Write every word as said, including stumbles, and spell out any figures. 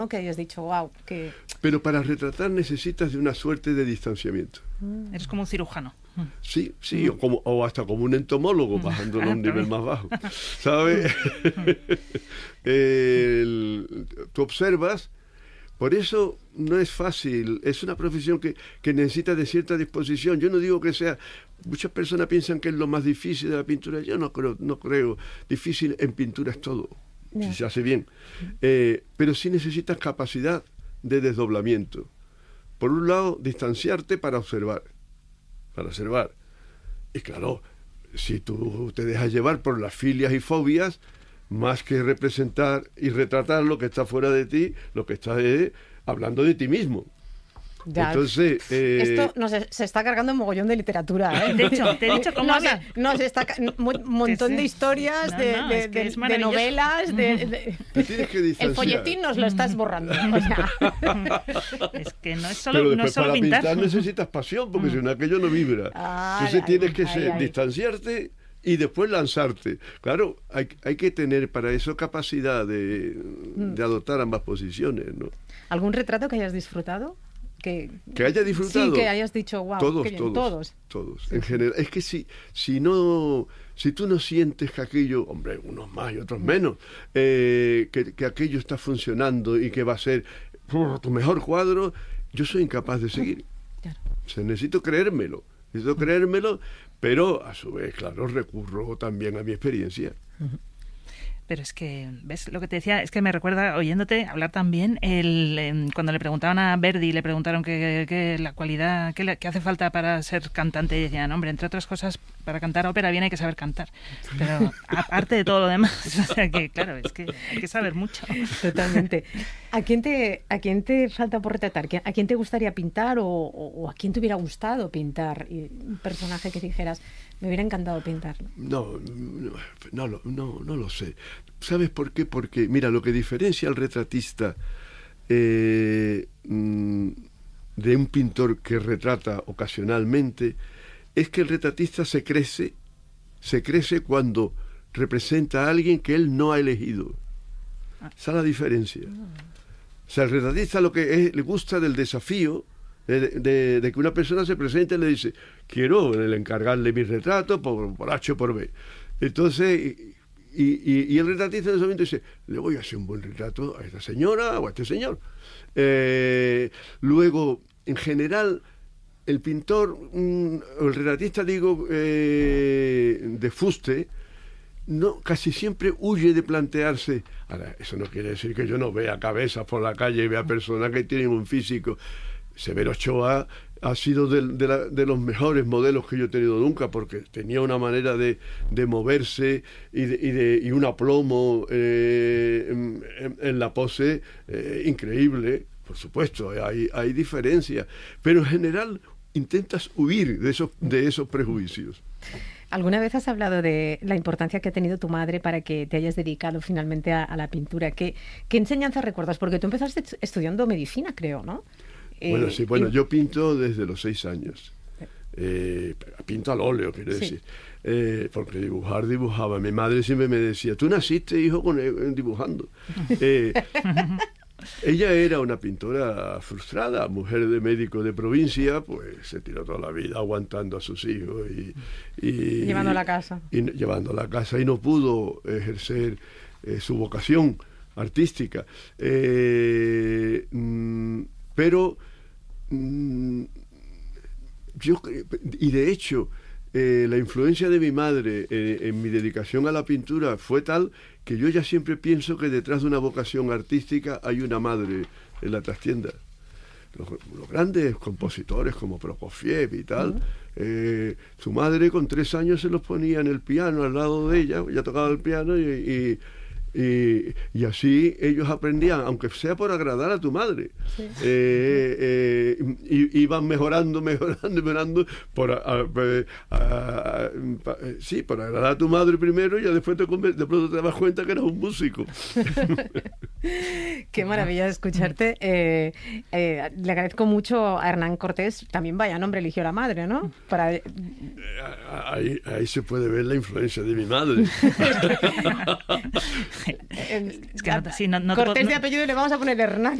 que hayas dicho, wow, que... Pero para retratar necesitas de una suerte de distanciamiento. Mm. Eres como un cirujano. Sí, sí, mm. o, como, o hasta como un entomólogo, bajándolo a un nivel más bajo. ¿Sabes? El, tú observas, por eso no es fácil, es una profesión que, que necesita de cierta disposición. Yo no digo que sea... Muchas personas piensan que es lo más difícil de la pintura. Yo no creo, no creo. Difícil en pintura es todo, yeah. si se hace bien. Eh, pero sí necesitas capacidad de desdoblamiento. Por un lado, distanciarte para observar. Para observar. Y claro, si tú te dejas llevar por las filias y fobias, más que representar y retratar lo que está fuera de ti, lo que está es hablando de ti mismo. Ya. Entonces, eh... esto nos, se está cargando un mogollón de literatura, ¿eh? De hecho, te he dicho cómo nos, habla. Nos está un montón sí, sí. de historias, no, de, no, de, es que de, es de novelas, de, de... Te tienes que distanciar. El folletín nos lo estás borrando. O sea. Es que no es solo, Pero no es solo para pintar. pintar necesitas pasión, porque si no aquello no vibra. Ay, Entonces ay, tienes que ay, ser, ay. distanciarte y después lanzarte. Claro, hay, hay que tener para eso capacidad de, de adoptar ambas posiciones, ¿no? ¿Algún retrato que hayas disfrutado? Que, que haya disfrutado. Sí, que hayas dicho, wow, todos, qué bien. todos, todos. Todos, sí, en sí. general. Es que si, si no, si tú no sientes que aquello, hombre, unos más y otros menos, eh, que, que aquello está funcionando y que va a ser uh, tu mejor cuadro, yo soy incapaz de seguir. Claro. O sea, necesito creérmelo, necesito creérmelo, pero a su vez, claro, recurro también a mi experiencia. Uh-huh. Pero es que, ¿ves? Lo que te decía, es que me recuerda, oyéndote hablar también, el, eh, cuando le preguntaban a Verdi, le preguntaron que, que la cualidad, que, que hace falta para ser cantante, y decían, hombre, entre otras cosas, para cantar ópera bien hay que saber cantar. Pero aparte de todo lo demás, o sea que, claro, es que hay que saber mucho. Totalmente. ¿A quién te, a quién te falta por retratar? ¿A quién te gustaría pintar o, o a quién te hubiera gustado pintar? Y un personaje que dijeras, me hubiera encantado pintarlo. No, no, no, no, no lo sé. ¿Sabes por qué? Porque, mira, lo que diferencia al retratista eh, de un pintor que retrata ocasionalmente es que el retratista se crece, se crece cuando representa a alguien que él no ha elegido. Esa es la diferencia. O sea, el retratista lo que es, le gusta del desafío de, de, de que una persona se presente y le dice, quiero encargarle mi retrato por, por H o por B. Entonces... Y, y, y el retratista en ese momento dice, le voy a hacer un buen retrato a esta señora o a este señor. Eh, luego, en general, el pintor, mm, el retratista, digo, eh, de fuste, no, casi siempre huye de plantearse. Ahora, eso no quiere decir que yo no vea cabezas por la calle y vea personas que tienen un físico. Severo Ochoa ha sido de, de, la, de los mejores modelos que yo he tenido nunca, porque tenía una manera de, de moverse y, de, y, de, y un aplomo eh, en, en, en la pose eh, increíble. Por supuesto, hay, hay diferencias, pero en general intentas huir de esos, de esos prejuicios. ¿Alguna vez has hablado de la importancia que ha tenido tu madre para que te hayas dedicado finalmente a, a la pintura? ¿Qué, qué enseñanzas recuerdas? Porque tú empezaste estudiando medicina, creo, ¿no? Bueno, Eh, sí, bueno, y... yo pinto desde los seis años. Eh, pinto al óleo, quiero decir. Sí. Eh, porque dibujar, dibujaba. Mi madre siempre me decía, tú naciste, hijo, con el, dibujando. Eh, ella era una pintora frustrada, mujer de médico de provincia, pues se tiró toda la vida aguantando a sus hijos y... y llevando a la casa. Y, y, llevando a la casa y no pudo ejercer eh, su vocación artística. Eh, mm, pero... Yo, y de hecho, eh, la influencia de mi madre eh, en mi dedicación a la pintura fue tal que yo ya siempre pienso que detrás de una vocación artística hay una madre en la trastienda. Los, los grandes compositores como Prokofiev y tal, uh-huh. eh, su madre con tres años se los ponía en el piano al lado de ella, ella tocaba el piano y... y Y, y así ellos aprendían, aunque sea por agradar a tu madre. Sí. Eh, eh, y, iban mejorando, mejorando, mejorando, por, a, a, a, a, a, sí, por agradar a tu madre primero y ya después te, de pronto te das cuenta que eras un músico. Qué maravilla escucharte. Eh, eh, le agradezco mucho a Hernán Cortés, también vaya nombre eligió la madre, ¿no? Para... Eh, ahí, ahí se puede ver la influencia de mi madre. En- Es que no, sí, no, no te Cortés puedo- de apellido le vamos a poner Hernández.